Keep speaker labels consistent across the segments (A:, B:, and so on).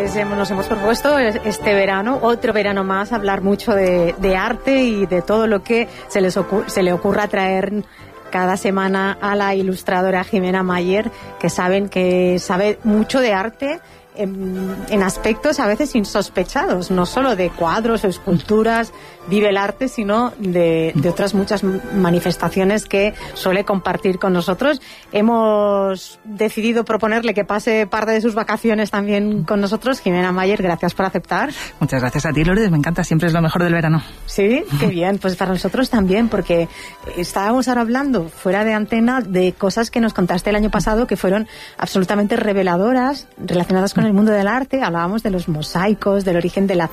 A: pues nos hemos propuesto este verano, otro verano más, hablar mucho de arte y de todo lo que se le ocurra traer cada semana a la ilustradora Jimena Mayer, que sabe mucho de arte en aspectos a veces insospechados, no solo de cuadros o esculturas vive el arte, sino de otras muchas manifestaciones que suele compartir con nosotros. Hemos decidido proponerle que pase parte de sus vacaciones también con nosotros. Jimena Mayer, gracias por aceptar.
B: Muchas gracias a ti, Lourdes, me encanta, siempre es lo mejor del verano.
A: Sí, qué bien, pues para nosotros también, porque estábamos ahora hablando fuera de antena de cosas que nos contaste el año pasado que fueron absolutamente reveladoras, relacionadas con el mundo del arte. Hablábamos de los mosaicos, del origen de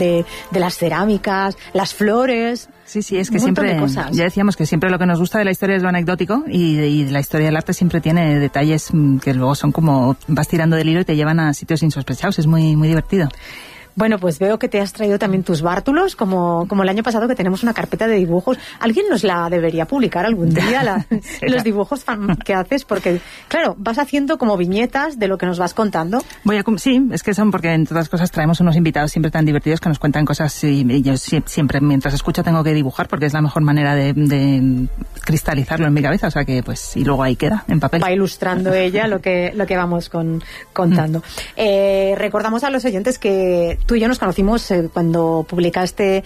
A: las cerámicas, las flores.
B: Sí, es que siempre, ya decíamos que siempre lo que nos gusta de la historia es lo anecdótico y de la historia del arte siempre tiene detalles que luego son como vas tirando del hilo y te llevan a sitios insospechados, es muy, muy divertido.
A: Bueno, pues veo que te has traído también tus bártulos, como el año pasado, que tenemos una carpeta de dibujos. ¿Alguien nos la debería publicar algún día, los dibujos que haces? Porque, claro, vas haciendo como viñetas de lo que nos vas contando.
B: Sí, es que son porque, entre otras cosas, traemos unos invitados siempre tan divertidos que nos cuentan cosas y yo siempre, mientras escucho, tengo que dibujar porque es la mejor manera de cristalizarlo en mi cabeza, o sea que, pues, y luego ahí queda, en papel.
A: Va ilustrando ella lo que vamos contando. Recordamos a los oyentes que tú y yo nos conocimos cuando publicaste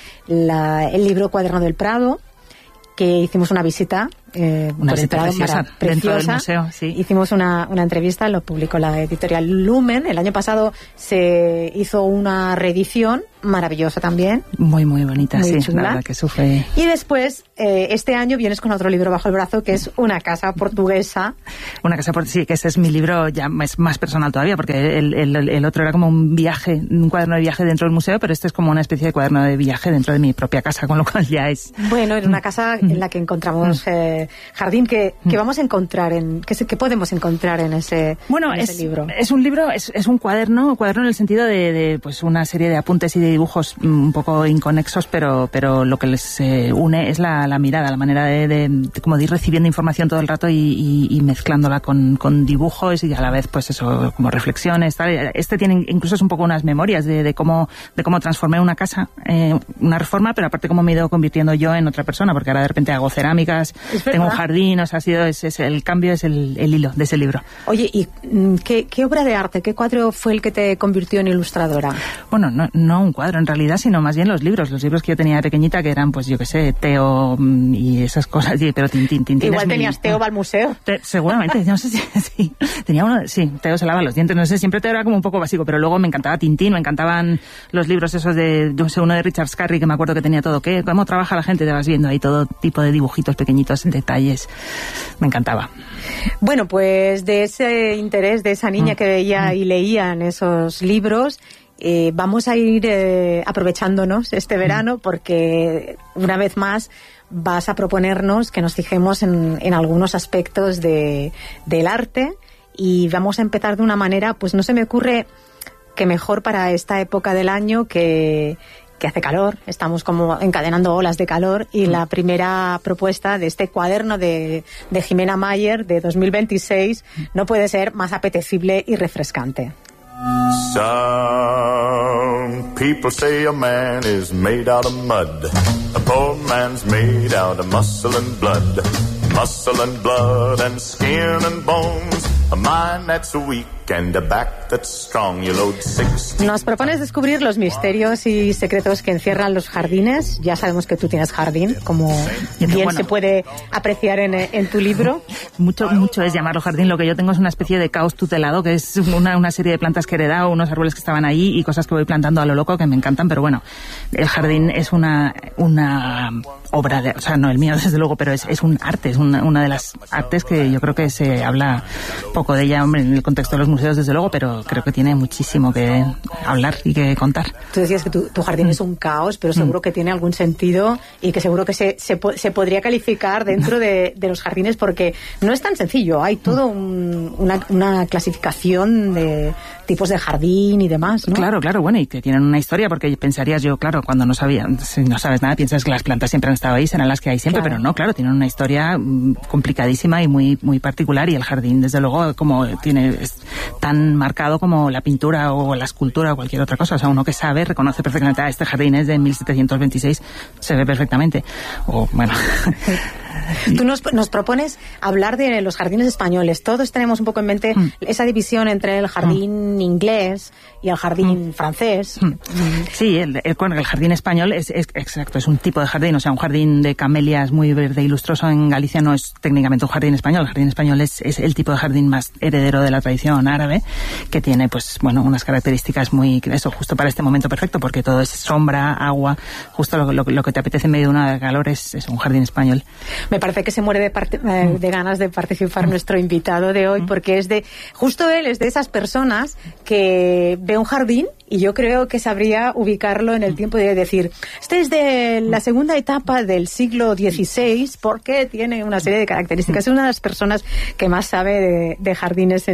A: el libro Cuaderno del Prado, que hicimos una visita.
B: Una visita preciosa dentro del museo, sí.
A: Hicimos una entrevista, lo publicó la editorial Lumen. El año pasado se hizo una reedición maravillosa también.
B: Muy, muy bonita,
A: muy
B: sí,
A: chula.
B: La verdad que sufre.
A: Y después, este año vienes con otro libro bajo el brazo, que es Una casa portuguesa.
B: Sí, que ese es mi libro ya es más personal todavía, porque el otro era como un cuaderno de viaje dentro del museo, pero este es como una especie de cuaderno de viaje dentro de mi propia casa, con lo cual ya es...
A: Bueno, en una casa en la que encontramos jardín, que vamos a encontrar que podemos encontrar en ese libro.
B: Es un libro, es un cuaderno en el sentido de pues una serie de apuntes y de dibujos un poco inconexos, pero lo que les une es la mirada, la manera de ir recibiendo información todo el rato y mezclándola con dibujos y a la vez pues eso, como reflexiones, tal. Este tiene incluso es un poco unas memorias de cómo transformé una casa, una reforma, pero aparte cómo me he ido convirtiendo yo en otra persona, porque ahora de repente hago cerámicas, tengo un jardín, o sea, el cambio es el hilo de ese libro.
A: Oye, ¿y qué obra de arte, qué cuadro fue el que te convirtió en ilustradora?
B: Bueno, no un cuadro en realidad, sino más bien los libros que yo tenía de pequeñita, que eran, pues yo qué sé, Teo y esas cosas, pero Tintín.
A: Igual tenías Teo va al museo.
B: Seguramente, no sé si sí. Tenía uno, sí, Teo se lava los dientes, no sé, siempre Teo era como un poco básico, pero luego me encantaba Tintín, me encantaban los libros esos uno de Richard Scarry, que me acuerdo que tenía todo, cómo trabaja la gente, te vas viendo ahí todo tipo de dibujitos pequeñitos, detalles, me encantaba.
A: Bueno, pues de ese interés de esa niña que veía y leía en esos libros, vamos a ir aprovechándonos este verano, porque una vez más vas a proponernos que nos fijemos en algunos aspectos del arte, y vamos a empezar de una manera, pues no se me ocurre que mejor para esta época del año que hace calor, estamos como encadenando olas de calor, y la primera propuesta de este cuaderno de Jimena Mayer de 2026 no puede ser más apetecible y refrescante.
C: Some people say a man is made out of mud. A poor man's made out of muscle and blood. Muscle and blood and skin and bones. A mind that's weak and a back that's strong. You load 60.
A: Nos propones descubrir los misterios y secretos que encierran los jardines. Ya sabemos que tú tienes jardín, como bien se puede apreciar en tu libro.
B: Mucho es llamarlo jardín. Lo que yo tengo es una especie de caos tutelado, que es una serie de plantas que he heredado, unos árboles que estaban ahí y cosas que voy plantando a lo loco que me encantan, pero bueno, el jardín es una obra o sea, no el mío desde luego, pero es un arte, es una de las artes que yo creo que se habla poco de ella, hombre, en el contexto de los museos desde luego, pero creo que tiene muchísimo que hablar y que contar.
A: Tú decías que tu jardín es un caos, pero seguro que tiene algún sentido y que seguro que se podría calificar dentro de los jardines, porque no es tan sencillo, hay todo una clasificación de tipos de jardín y demás, ¿no?
B: Claro, bueno, y que tienen una historia, porque pensarías yo, claro, cuando no sabes nada, piensas que las plantas siempre han estado ahí, serán las que hay siempre, claro. Pero no, claro, tienen una historia complicadísima y muy, muy particular, y el jardín, desde luego, como tan marcado como la pintura o la escultura o cualquier otra cosa. O sea, uno que sabe, reconoce perfectamente, este jardín es de 1726, se ve perfectamente. O, bueno...
A: Tú nos propones hablar de los jardines españoles. Todos tenemos un poco en mente esa división entre el jardín inglés y el jardín francés.
B: Sí, el jardín español es exacto, es un tipo de jardín, o sea, un jardín de camelias muy verde y lustroso en Galicia no es técnicamente un jardín español. El jardín español es el tipo de jardín más heredero de la tradición árabe, que tiene, pues, bueno, unas características muy, eso, justo para este momento perfecto, porque todo es sombra, agua, justo lo que te apetece en medio de una calor es un jardín español.
A: Me parece que se muere de ganas de participar nuestro invitado de hoy, porque justo él es de esas personas que ve un jardín y yo creo que sabría ubicarlo en el tiempo de decir, este es de la segunda etapa del siglo XVI porque tiene una serie de características. Es una de las personas que más sabe de jardines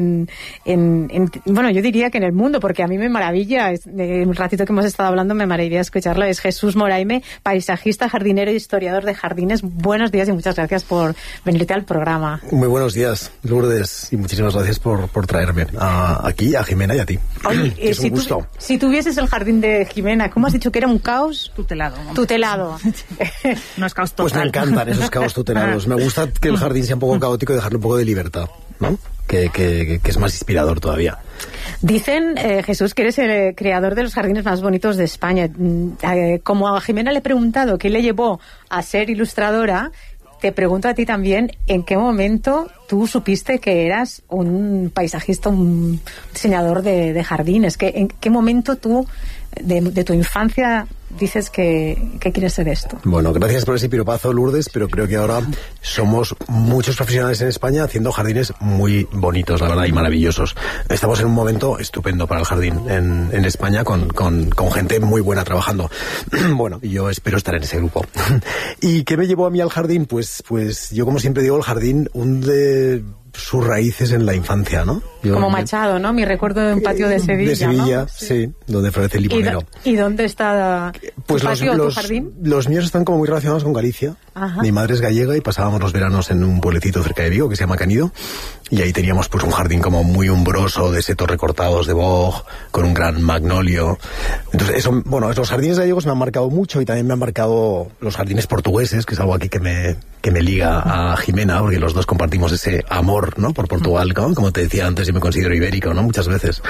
A: bueno, yo diría que en el mundo, porque a mí me maravilla, un ratito que hemos estado hablando me maravilla escucharlo. Es Jesús Moraime, paisajista, jardinero y historiador de jardines. Buenos días y muchas gracias por venirte al programa.
D: Muy buenos días, Lourdes, y muchísimas gracias por traerme aquí, a Jimena y a ti.
A: Oye, es un gusto. Si tuvieses el jardín de Jimena, ¿cómo has dicho que era un caos?
B: Tutelado.
A: Tutelado.
B: No es caos total.
D: Pues me encantan esos caos tutelados. Me gusta que el jardín sea un poco caótico y dejarle un poco de libertad, ¿no? Que es más inspirador todavía.
A: Dicen, Jesús, que eres el creador de los jardines más bonitos de España. Como a Jimena le he preguntado qué le llevó a ser ilustradora, te pregunto a ti también, ¿en qué momento tú supiste que eras un paisajista, un diseñador de jardines? ¿En qué momento tú, de tu infancia, dices que quieres ser esto?
D: Bueno, gracias por ese piropazo, Lourdes, pero creo que ahora somos muchos profesionales en España haciendo jardines muy bonitos, la verdad, y maravillosos. Estamos en un momento estupendo para el jardín en España, con gente muy buena trabajando. Bueno, yo espero estar en ese grupo. ¿Y qué me llevó a mí al jardín? Pues yo, como siempre digo, el jardín hunde sus raíces en la infancia, ¿no?
A: Como Machado, ¿no? Mi recuerdo de un patio de Sevilla.
D: De Sevilla,
A: ¿no?
D: sí, donde florece el limonero.
A: ¿Y dónde está
D: pues
A: tu patio, tu jardín?
D: Los míos están como muy relacionados con Galicia. Ajá. Mi madre es gallega y pasábamos los veranos en un pueblecito cerca de Vigo que se llama Canido, y ahí teníamos pues un jardín como muy umbroso de setos recortados de boj, con un gran magnolio. Entonces eso, bueno, los jardines gallegos me han marcado mucho, y también me han marcado los jardines portugueses, que es algo aquí que me liga a Jimena, porque los dos compartimos ese amor, ¿no?, por Portugal, ¿no? Como te decía antes, yo me considero ibérico, ¿no?, muchas veces,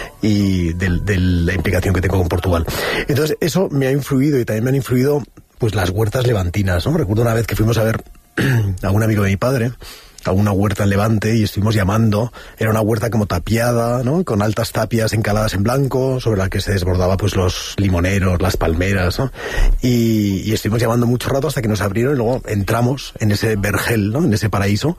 D: y de la implicación que tengo con Portugal. Entonces eso me ha influido, y también me han influido pues las huertas levantinas, ¿no? Recuerdo una vez que fuimos a ver a un amigo de mi padre a una huerta en Levante, y estuvimos llamando. Era una huerta como tapiada, ¿no?, con altas tapias encaladas en blanco, sobre la que se desbordaba pues los limoneros, las palmeras, ¿no? Y estuvimos llamando mucho rato hasta que nos abrieron, y luego entramos en ese vergel, ¿no?, en ese paraíso.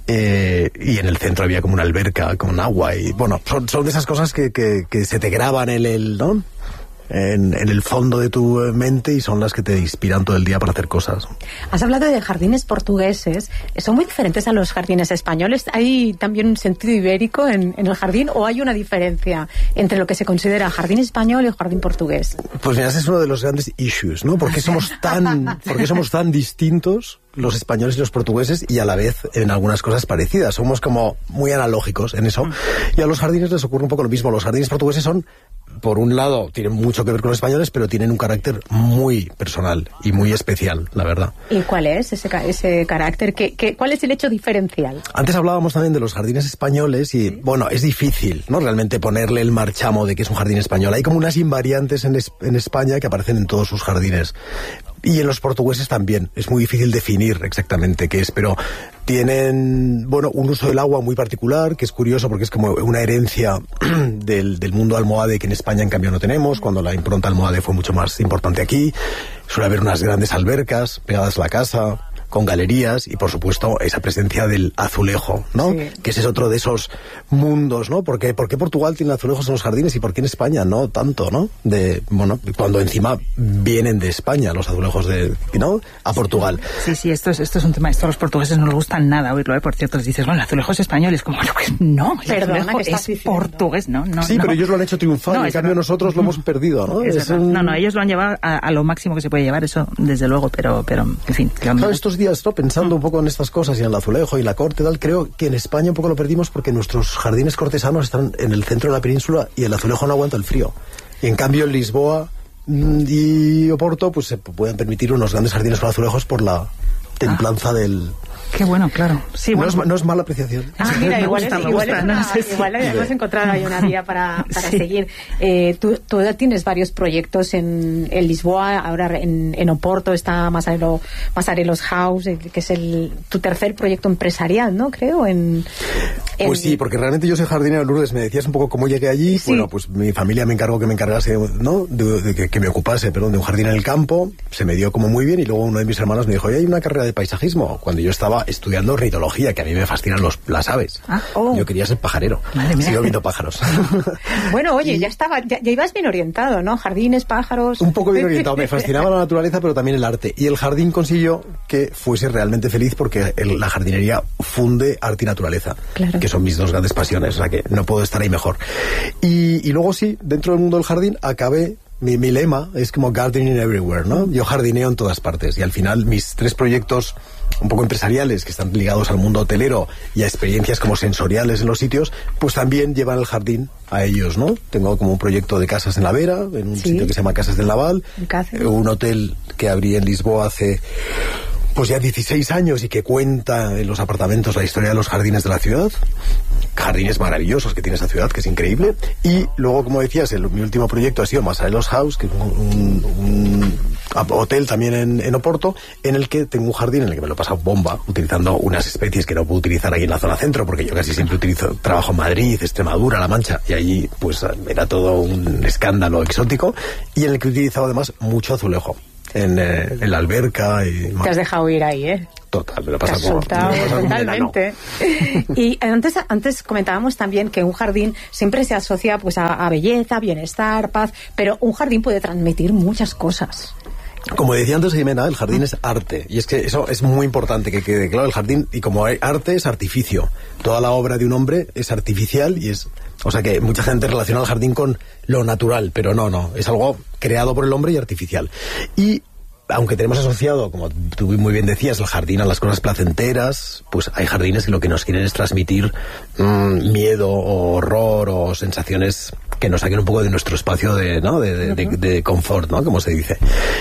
D: Y en el centro había como una alberca con agua, y bueno, son de esas cosas que se te graban ¿no?, en el fondo de tu mente, y son las que te inspiran todo el día para hacer cosas.
A: Has hablado de jardines portugueses. ¿Son muy diferentes a los jardines españoles? ¿Hay también un sentido ibérico en el jardín, o hay una diferencia entre lo que se considera jardín español y jardín portugués?
D: Pues mira, ese es uno de los grandes issues, ¿no? ¿Por qué somos tan distintos los españoles y los portugueses, y a la vez en algunas cosas parecidas? Somos como muy analógicos en eso. Y a los jardines les ocurre un poco lo mismo. Los jardines portugueses son, por un lado, tienen mucho que ver con los españoles, pero tienen un carácter muy personal y muy especial, la verdad.
A: ¿Y cuál es ese carácter? ¿Cuál es el hecho diferencial?
D: Antes hablábamos también de los jardines españoles, y bueno, es difícil, ¿no?, realmente ponerle el marchamo de que es un jardín español. Hay como unas invariantes en España que aparecen en todos sus jardines. Y en los portugueses también. Es muy difícil definir exactamente qué es, pero tienen, bueno, un uso del agua muy particular, que es curioso porque es como una herencia del mundo almohade, que en España en cambio no tenemos, cuando la impronta almohade fue mucho más importante aquí. Suele haber unas grandes albercas pegadas a la casa, con galerías, y por supuesto esa presencia del azulejo, ¿no? Sí. Que ese es otro de esos mundos, ¿no? ¿Por qué Portugal tiene azulejos en los jardines y por qué en España no tanto, ¿no? Bueno, cuando encima vienen de España los azulejos ¿no?, a Portugal.
B: Sí, esto es un tema. Esto a los portugueses no les gusta nada oírlo, ¿eh? Por cierto, les dices, bueno, el azulejo es español, es como, pues no, el azulejo es portugués, ¿no?
D: Sí, pero ellos lo han hecho triunfar, en cambio nosotros lo hemos perdido, ¿no?
B: No, ellos lo han llevado a lo máximo que se puede llevar, eso desde luego, pero en fin.
D: Estos días, ¿no?, pensando un poco en estas cosas y en el azulejo y en la corte y tal, creo que en España un poco lo perdimos porque nuestros jardines cortesanos están en el centro de la península y el azulejo no aguanta el frío. Y en cambio en Lisboa y Oporto pues se pueden permitir unos grandes jardines con azulejos por la templanza del...
B: Qué bueno, claro. Sí, bueno.
D: No es mala apreciación.
A: Mira, igual hemos encontrado ahí una vía para seguir. Tú tienes varios proyectos en Lisboa, ahora en Oporto está Masarelos House, que es tu tercer proyecto empresarial, ¿no? Creo.
D: Pues sí, porque realmente yo soy jardinero. Lourdes, me decías un poco cómo llegué allí. Sí. Bueno, pues mi familia me encargó que me encargase, ¿no?, que me ocupase, de un jardín en el campo. Se me dio como muy bien y luego uno de mis hermanos me dijo, oye, hay una carrera de paisajismo. Cuando yo estaba estudiando ornitología, que a mí me fascinan las aves. Yo quería ser pajarero. Sigo viendo pájaros.
A: Bueno, oye, ya ibas bien orientado, ¿no? Jardines, pájaros.
D: Un poco bien orientado. Me fascinaba la naturaleza, pero también el arte. Y el jardín consiguió que fuese realmente feliz porque la jardinería funde arte y naturaleza, claro, que son mis dos grandes pasiones. O sea que no puedo estar ahí mejor. Y luego sí, dentro del mundo del jardín acabé. Mi lema es como gardening everywhere, ¿no? Yo jardineo en todas partes y al final mis 3 proyectos un poco empresariales que están ligados al mundo hotelero y a experiencias como sensoriales en los sitios, pues también llevan el jardín a ellos, ¿no? Tengo como un proyecto de casas en la Vera, en un sitio que se llama Casas del Naval, un hotel que abrí en Lisboa hace pues ya 16 años y que cuenta en los apartamentos la historia de los jardines de la ciudad. Jardines maravillosos que tiene esa ciudad, que es increíble. Y luego, como decías, mi último proyecto ha sido Masarelos House, que es un hotel también en Oporto, en el que tengo un jardín en el que me lo he pasado bomba, utilizando unas especies que no puedo utilizar aquí en la zona centro, porque yo casi siempre trabajo en Madrid, Extremadura, La Mancha, y allí pues era todo un escándalo exótico, y en el que he utilizado además mucho azulejo. En la alberca y...
A: Te has dejado ir ahí, ¿eh?
D: Total, me lo pasa como...
A: Totalmente. Y antes comentábamos también que un jardín siempre se asocia pues a belleza, bienestar, paz, pero un jardín puede transmitir muchas cosas.
D: Como decía antes Jimena, el jardín es arte, y es que eso es muy importante que quede claro. El jardín, y como hay arte, es artificio. Toda la obra de un hombre es artificial y es... O sea que mucha gente relaciona el jardín con lo natural, pero no, es algo creado por el hombre y artificial. Y aunque tenemos asociado, como tú muy bien decías, el jardín a las cosas placenteras, pues hay jardines que lo que nos quieren es transmitir miedo o horror o sensaciones que nos saquen un poco de nuestro espacio de confort, ¿no?, como se dice.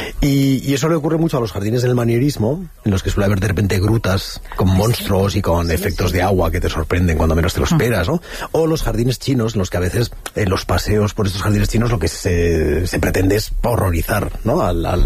D: Y eso le ocurre mucho a los jardines del manierismo, en los que suele haber de repente grutas con monstruos y con efectos de agua que te sorprenden cuando menos te lo esperas, ¿no? O los jardines chinos, en los que a veces en los paseos por estos jardines chinos lo que se pretende es horrorizar, ¿no?,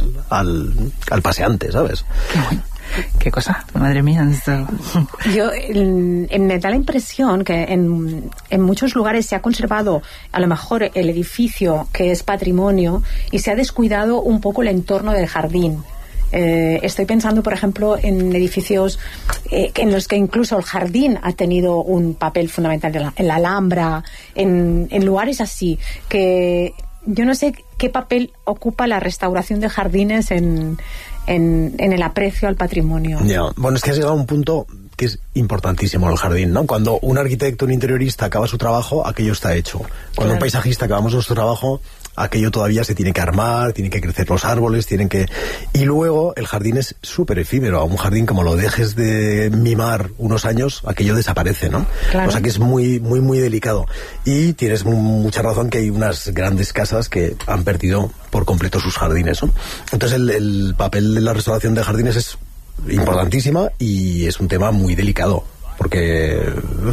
D: al paseante, ¿sabes?
B: Qué cosa, madre mía.
A: Yo me da la impresión que en muchos lugares se ha conservado a lo mejor el edificio que es patrimonio y se ha descuidado un poco el entorno del jardín. Estoy pensando, por ejemplo, en edificios en los que incluso el jardín ha tenido un papel fundamental, en la Alhambra, en lugares así, que yo no sé qué papel ocupa la restauración de jardines en el aprecio al patrimonio.
D: Bueno, es que has llegado a un punto que es importantísimo el jardín, ¿no? Cuando un arquitecto, un interiorista acaba su trabajo, aquello está hecho. Cuando un paisajista acabamos nuestro trabajo, aquello todavía se tiene que armar, tienen que crecer los árboles, y luego el jardín es súper efímero. A un jardín, como lo dejes de mimar unos años, aquello desaparece, ¿no? Claro. O sea que es muy, muy, muy delicado. Y tienes mucha razón que hay unas grandes casas que han perdido por completo sus jardines, ¿no? Entonces el papel de la restauración de jardines es importantísima y es un tema muy delicado, porque...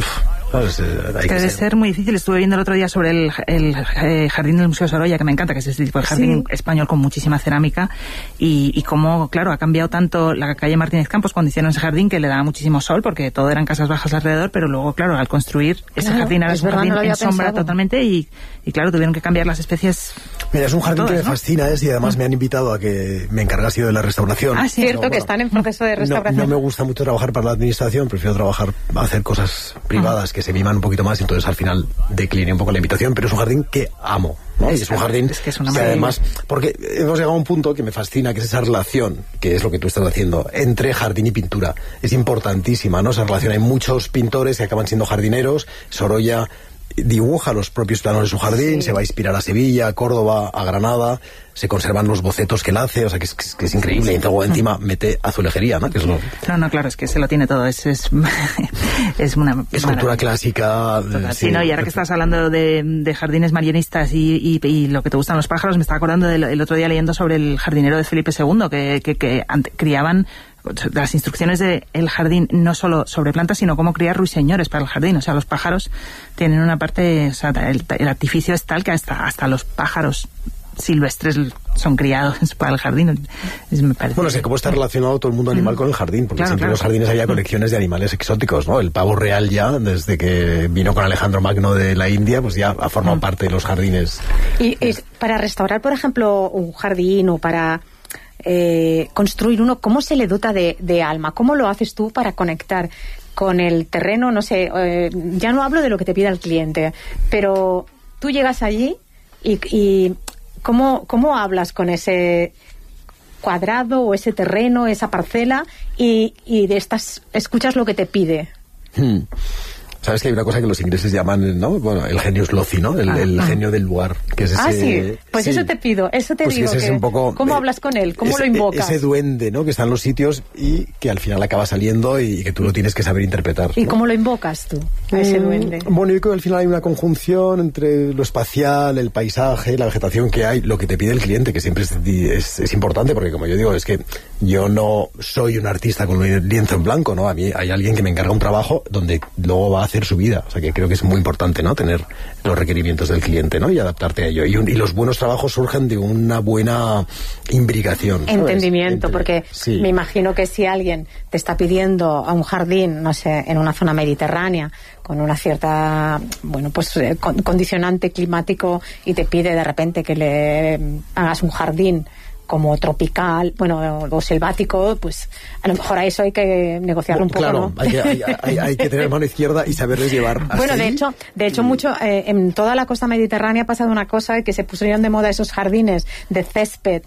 B: Debe ser muy difícil. Estuve viendo el otro día sobre el jardín del Museo Sorolla, que me encanta, que es este tipo de jardín español con muchísima cerámica, y cómo, claro, ha cambiado tanto la calle Martínez Campos cuando hicieron ese jardín, que le daba muchísimo sol, porque todo eran casas bajas alrededor, pero luego, claro, al construir ese jardín, ahora es un jardín en sombra totalmente, y claro, tuvieron que cambiar las especies.
D: Mira, es un jardín que me fascina, y además me han invitado a que me encargase yo de la restauración.
A: Ah, cierto, que están en proceso de restauración.
D: No me gusta mucho trabajar para la administración, prefiero hacer cosas privadas que se miman un poquito más, entonces al final decliné un poco la invitación, pero es un jardín que amo, ¿no? Y es un jardín que además, porque hemos llegado a un punto que me fascina, que es esa relación, que es lo que tú estás haciendo, entre jardín y pintura. Es importantísima, ¿no? Esa relación. Hay muchos pintores que acaban siendo jardineros. Sorolla dibuja los propios planos de su jardín, se va a inspirar a Sevilla, a Córdoba, a Granada, se conservan los bocetos que él hace, o sea que es increíble, y luego encima mete azulejería, ¿no? Que es lo...
B: No, claro, es que se lo tiene todo, es una...
D: Es cultura clásica.
B: Sí, no, y ahora que estás hablando de jardines marianistas y lo que te gustan los pájaros, me estaba acordando el otro día leyendo sobre el jardinero de Felipe II, que criaban las instrucciones del jardín, no solo sobre plantas, sino cómo criar ruiseñores para el jardín. O sea, los pájaros tienen una parte, o sea, el artificio es tal que hasta los pájaros silvestres son criados para el jardín. Me parece...
D: Bueno, sé cómo está relacionado todo el mundo animal con el jardín, porque siempre en los jardines había colecciones de animales exóticos, ¿no? El pavo real ya, desde que vino con Alejandro Magno de la India, pues ya ha formado parte de los jardines.
A: Y para restaurar, por ejemplo, un jardín o para construir uno, ¿cómo se le dota de alma? ¿Cómo lo haces tú para conectar con el terreno? No sé, ya no hablo de lo que te pida el cliente, pero tú llegas allí y ¿cómo hablas con ese cuadrado o ese terreno, esa parcela y escuchas lo que te pide?
D: Sabes que hay una cosa que los ingleses llaman, ¿no? Bueno, el genius loci, ¿no? El genio del lugar, que es ese...
A: sí. Pues sí. Eso te pido, eso te digo.
D: Que un poco,
A: ¿cómo hablas con él? ¿Cómo lo invocas?
D: Ese duende, ¿no? Que está en los sitios y que al final acaba saliendo y que tú lo tienes que saber interpretar.
A: ¿Y
D: ¿no?
A: ¿Cómo lo invocas tú, a ese duende?
D: Bueno, yo creo que al final hay una conjunción entre lo espacial, el paisaje, la vegetación que hay, lo que te pide el cliente, que siempre es importante, porque como yo digo, es que yo no soy un artista con un lienzo en blanco, ¿no? A mí hay alguien que me encarga un trabajo donde luego va a hacer su vida. O sea, que creo que es muy importante, ¿no? Tener los requerimientos del cliente, ¿no? Y adaptarte a ello. Y los buenos trabajos surgen de una buena imbricación, ¿sabes?
A: Entendimiento, porque me imagino que si alguien te está pidiendo a un jardín, no sé, en una zona mediterránea, con una cierta, bueno, pues condicionante climático, y te pide de repente que le hagas un jardín como tropical, bueno, o selvático, pues a lo mejor a eso hay que negociarlo un poco,
D: claro,
A: ¿no?
D: hay que tener mano izquierda y saberles llevar.
A: Bueno, de hecho mucho en toda la costa mediterránea ha pasado una cosa, que se pusieron de moda esos jardines de césped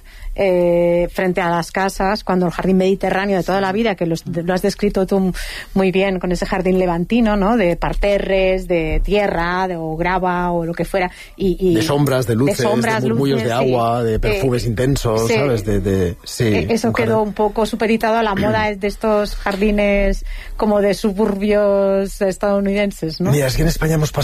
A: frente a las casas, cuando el jardín mediterráneo de toda la vida, que lo has descrito tú muy bien, con ese jardín levantino, ¿no? De parterres, de tierra, o grava, o lo que fuera, y
D: de sombras, de luces, de murmullos de agua, de perfumes intensos, ¿sabes?
A: Eso quedó un poco supeditado a la moda de estos jardines como de suburbios estadounidenses, ¿no?
D: Mira, es que en España hemos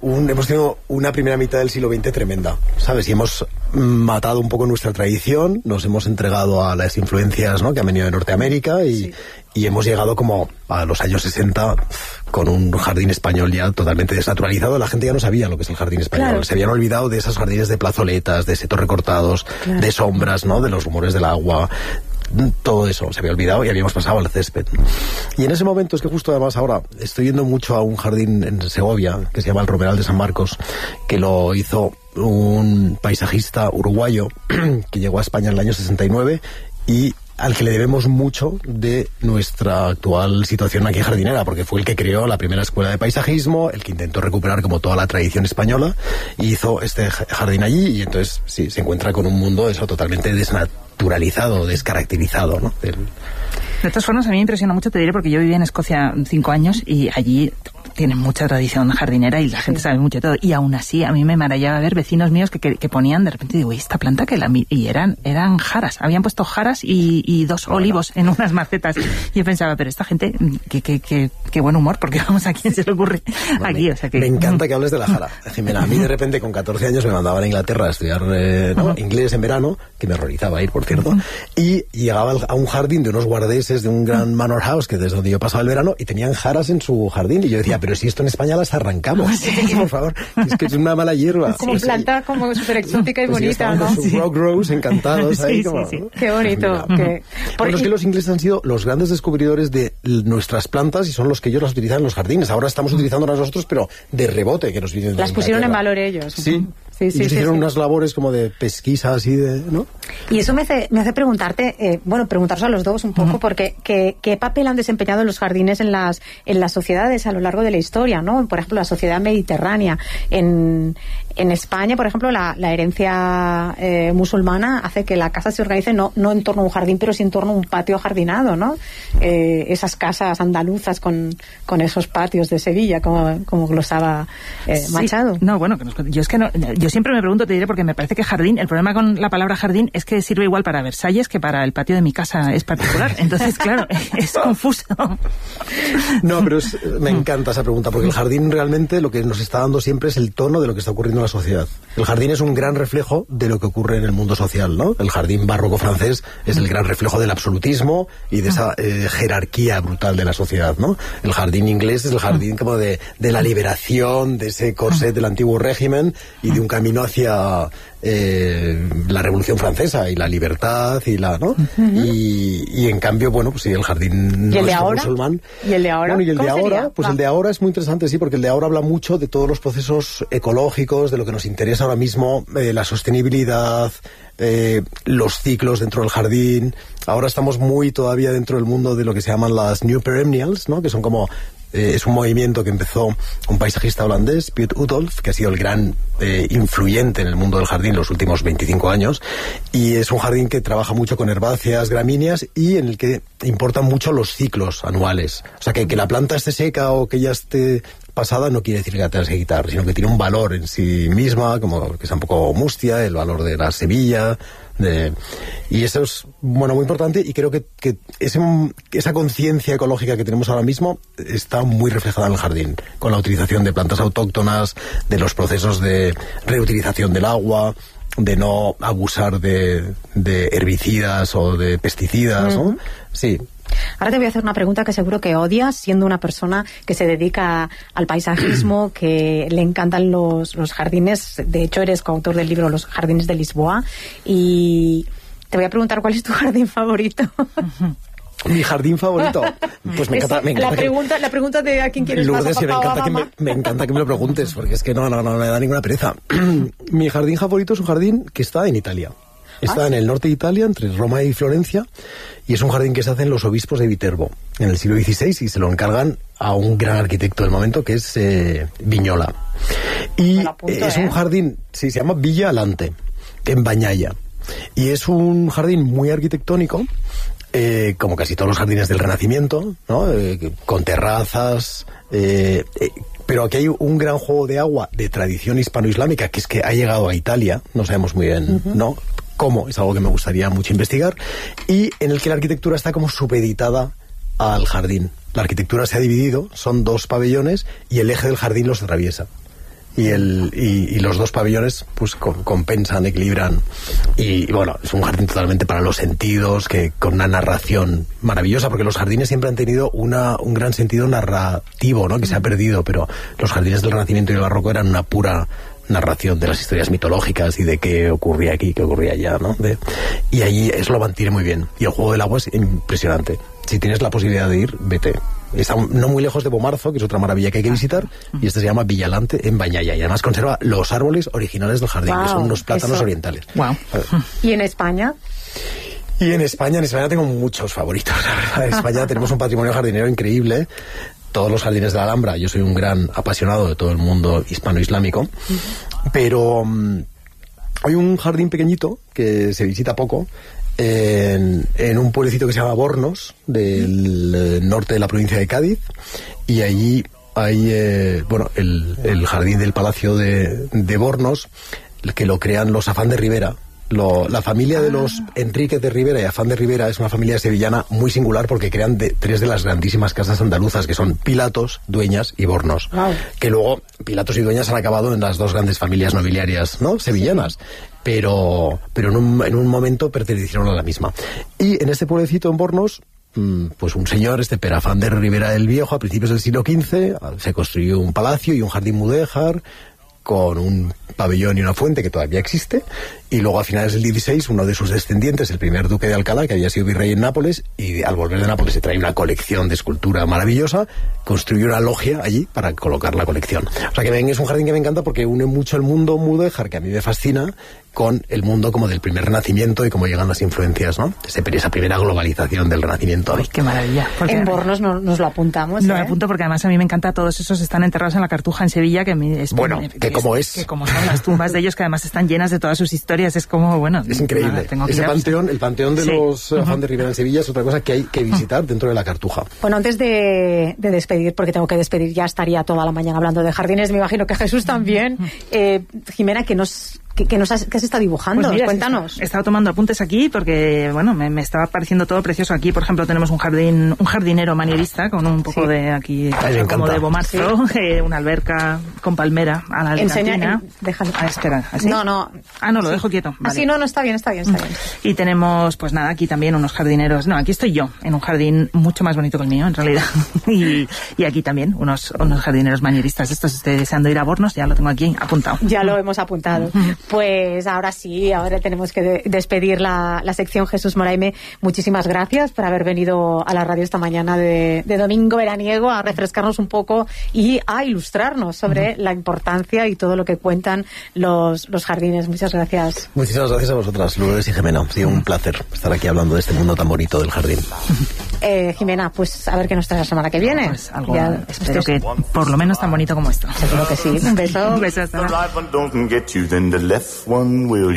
D: tenido una primera mitad del siglo XX tremenda, ¿sabes? Y hemos matado un poco nuestra tradición, nos hemos entregado a las influencias, ¿no? Que han venido de Norteamérica y hemos llegado como a los años 60 con un jardín español ya totalmente desnaturalizado. La gente ya no sabía lo que es el jardín español. Claro. Se habían olvidado de esos jardines de plazoletas, de setos recortados, de sombras, ¿no? De los rumores del agua. Todo eso se había olvidado y habíamos pasado al césped. Y en ese momento, es que justo además ahora estoy yendo mucho a un jardín en Segovia que se llama el Romeral de San Marcos, que lo hizo un paisajista uruguayo que llegó a España en el año 69 y al que le debemos mucho de nuestra actual situación aquí jardinera, porque fue el que creó la primera escuela de paisajismo, el que intentó recuperar como toda la tradición española y hizo este jardín allí, y entonces sí, se encuentra con un mundo eso totalmente desnaturalizado, descaracterizado, ¿no?
B: De todas formas, a mí me impresiona mucho, te diré, porque yo viví en Escocia 5 años y allí tienen mucha tradición jardinera y la gente sabe mucho de todo. Y aún así, a mí me maravillaba ver vecinos míos que ponían, de repente digo, ¿y esta planta que la...? Y eran jaras, habían puesto jaras y 2 olivos en unas macetas. Y yo pensaba, pero esta gente, qué buen humor, porque vamos, ¿a quién se le ocurre aquí? O sea que...
D: Me encanta que hables de la jara, Jimena. A mí de repente con 14 años me mandaban a Inglaterra a estudiar inglés en verano, que me horrorizaba ir, por cierto, y llegaba a un jardín de unos guardeses de un gran manor house, que desde donde yo pasaba el verano, y tenían jaras en su jardín, y yo decía, pero si esto en España las arrancamos, por favor, es que es una mala hierba.
A: Como planta como súper exótica y
D: pues
A: bonita, ¿no?
D: Sus rock rose encantados ahí, como...
A: Qué bonito.
D: Bueno, es que los ingleses han sido los grandes descubridores de nuestras plantas y son los que ellos las utilizan en los jardines. Ahora estamos utilizándolas nosotros, pero de rebote, que nos vienen de
A: las pusieron en valor ellos.
D: Sí. Hicieron unas labores como de pesquisa así de, ¿no?
A: Y eso me hace preguntarte, preguntaros a los dos un poco, porque ¿qué papel han desempeñado los jardines en las sociedades a lo largo de la historia, ¿no? Por ejemplo, la sociedad mediterránea, en En España, por ejemplo, la herencia musulmana hace que la casa se organice no en torno a un jardín, pero sí en torno a un patio jardinado, ¿no? Esas casas andaluzas con esos patios de Sevilla, como glosaba Machado.
B: Sí. No, bueno, yo siempre me pregunto, te diré, porque me parece que jardín, el problema con la palabra jardín es que sirve igual para Versalles que para el patio de mi casa es particular. Entonces, claro, es confuso.
D: No, pero me encanta esa pregunta, porque el jardín realmente lo que nos está dando siempre es el tono de lo que está ocurriendo en la sociedad. El jardín es un gran reflejo de lo que ocurre en el mundo social, ¿no? El jardín barroco francés es el gran reflejo del absolutismo y de esa jerarquía brutal de la sociedad, ¿no? El jardín inglés es el jardín como de la liberación, de ese corset del antiguo régimen y de un camino hacia la Revolución Francesa y la libertad y ¿no? Y en cambio, bueno, pues sí, el jardín musulmán.
A: ¿Y el de ahora?
D: Bueno, y el de ahora, pues el de ahora es muy interesante, sí, porque el de ahora habla mucho de todos los procesos ecológicos, de lo que nos interesa ahora mismo, la sostenibilidad, los ciclos dentro del jardín. Ahora estamos muy todavía dentro del mundo de lo que se llaman las New Perennials, ¿no? Que son como es un movimiento que empezó un paisajista holandés, Piet Oudolf, que ha sido el gran influyente en el mundo del jardín los últimos 25 años, y es un jardín que trabaja mucho con herbáceas, gramíneas, y en el que importan mucho los ciclos anuales. O sea, que la planta esté seca o que ya esté pasada no quiere decir que la tengas que quitar, sino que tiene un valor en sí misma, como que sea un poco mustia, el valor de la semilla, y eso es, bueno, muy importante, y creo que esa conciencia ecológica que tenemos ahora mismo está muy reflejada en el jardín, con la utilización de plantas autóctonas, de los procesos de reutilización del agua, de no abusar de herbicidas o de pesticidas, ¿no? Sí.
A: Ahora te voy a hacer una pregunta que seguro que odias, siendo una persona que se dedica al paisajismo, que le encantan los jardines. De hecho, eres coautor del libro Los jardines de Lisboa. Y te voy a preguntar cuál es tu jardín favorito.
D: Mi jardín favorito. Pues me encanta
A: la pregunta de a quién quieres
D: Lourdes,
A: más, a papá o a mamá.
D: me encanta que me lo preguntes, porque es que no me da ninguna pereza. Mi jardín favorito es un jardín que está en Italia. Está en el norte de Italia, entre Roma y Florencia, y es un jardín que se hacen los obispos de Viterbo en el siglo XVI, y se lo encargan a un gran arquitecto del momento, que es Vignola. Y es un jardín, sí, se llama Villa Alante, en Bañaya. Y es un jardín muy arquitectónico, como casi todos los jardines del Renacimiento, ¿no? Con terrazas, pero aquí hay un gran juego de agua de tradición hispano-islámica, que es que ha llegado a Italia, no sabemos muy bien, ¿no?, cómo, es algo que me gustaría mucho investigar, y en el que la arquitectura está como supeditada al jardín. La arquitectura se ha dividido, son dos pabellones, y el eje del jardín los atraviesa. Y los dos pabellones pues compensan, equilibran, y bueno, es un jardín totalmente para los sentidos, que con una narración maravillosa, porque los jardines siempre han tenido un gran sentido narrativo, ¿no?, que se ha perdido, pero los jardines del Renacimiento y el Barroco eran una pura narración de las historias mitológicas y de qué ocurría aquí, qué ocurría allá, ¿no? Y allí eso lo mantiene muy bien. Y el juego del agua es impresionante. Si tienes la posibilidad de ir, vete. Está no muy lejos de Bomarzo, que es otra maravilla que hay que visitar, y este se llama Villalante en Bañaya, y además conserva los árboles originales del jardín, que son unos plátanos orientales.
B: Wow.
A: ¿Y en España?
D: Y en España tengo muchos favoritos, la verdad. En España tenemos un patrimonio jardinero increíble. Todos los jardines de la Alhambra, yo soy un gran apasionado de todo el mundo hispano-islámico, pero hay un jardín pequeñito que se visita poco en un pueblecito que se llama Bornos, del norte de la provincia de Cádiz, y allí hay el jardín del Palacio de Bornos, que lo crean los Afán de Rivera. La familia de los Enríquez de Rivera y Afán de Rivera es una familia sevillana muy singular, porque crean tres de las grandísimas casas andaluzas, que son Pilatos, Dueñas y Bornos. Wow. Que luego Pilatos y Dueñas han acabado en las dos grandes familias nobiliarias, ¿no?, sevillanas. Pero en un momento pertenecieron a la misma. Y en este pueblecito en Bornos, pues un señor, Pere Afán de Rivera el Viejo, a principios del siglo XV, se construyó un palacio y un jardín mudéjar, con un pabellón y una fuente que todavía existe, y luego a finales del XVI uno de sus descendientes, el primer duque de Alcalá, que había sido virrey en Nápoles, y al volver de Nápoles se trae una colección de escultura maravillosa, construyó una logia allí para colocar la colección. O sea que es un jardín que me encanta, porque une mucho el mundo mudéjar, que a mí me fascina, con el mundo como del primer Renacimiento y cómo llegan las influencias, ¿no? Esa primera globalización del Renacimiento, ¿no?
B: Ay, qué maravilla. Porque
A: en Bornos nos lo apuntamos.
B: Lo apunto porque además a mí me encanta, todos esos están enterrados en la Cartuja en Sevilla, que es
D: bueno, que como
B: son las tumbas de ellos, que además están llenas de todas sus historias, es como, bueno...
D: Es increíble. Ese panteón, el panteón de los Juan de Ribera en Sevilla es otra cosa que hay que visitar dentro de la Cartuja.
A: Bueno, antes de despedir, porque tengo que despedir, ya estaría toda la mañana hablando de jardines, me imagino que Jesús también. Jimena, ¿qué has estado dibujando?
B: Pues mira,
A: cuéntanos.
B: He estado tomando apuntes aquí porque, bueno, me estaba pareciendo todo precioso. Aquí, por ejemplo, tenemos un jardinero manierista con un poco de aquí, como de bomarzo, una alberca con palmera a la alicantina.
A: Déjalo.
B: Espera, ¿así?
A: No.
B: No, lo dejo quieto. Vale.
A: Así no, está bien.
B: Y tenemos, pues nada, aquí también unos jardineros. No, aquí estoy yo, en un jardín mucho más bonito que el mío, en realidad. y aquí también unos jardineros manieristas. Esto, si estoy deseando ir a Bornos, ya lo tengo aquí apuntado.
A: Ya lo hemos apuntado. Pues ahora sí, ahora tenemos que despedir la sección. Jesús Moraime, muchísimas gracias por haber venido a la radio esta mañana de domingo veraniego a refrescarnos un poco y a ilustrarnos sobre la importancia y todo lo que cuentan los jardines. Muchas gracias.
D: Muchísimas gracias a vosotras, Lourdes y Jimena. Ha sido un placer estar aquí hablando de este mundo tan bonito del jardín.
A: Jimena, pues a ver qué nos trae la semana que viene.
B: Pues algo, espero que por lo menos tan bonito como esto.
A: Seguro que sí. Un beso.
B: Un beso, hasta luego.
C: One will